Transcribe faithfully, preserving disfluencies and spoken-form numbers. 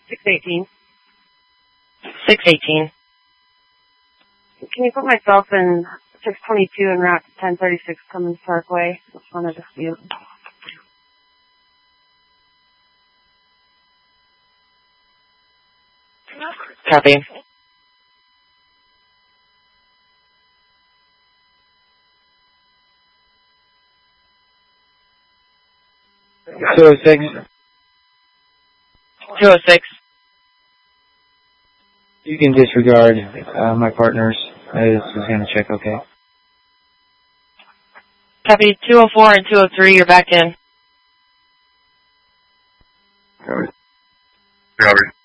six eighteen. six eighteen. Can you put myself in six twenty-two and route to ten thirty-six Clemens Parkway? That's one of the few. Copy. two oh six. two oh six. You can disregard uh, my partners. I was just going to check, okay? Copy. two oh four and two oh three, you're back in. Copy. Copy.